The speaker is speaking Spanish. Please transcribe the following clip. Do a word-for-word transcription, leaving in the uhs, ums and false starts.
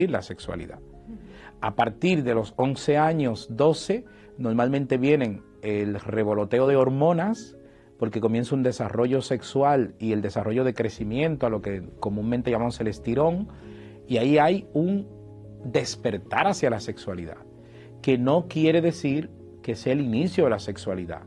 la sexualidad. A partir de los once años, doce, normalmente vienen el revoloteo de hormonas, porque comienza un desarrollo sexual y el desarrollo de crecimiento, a lo que comúnmente llamamos el estirón, y ahí hay un despertar hacia la sexualidad, que no quiere decir que sea el inicio de la sexualidad.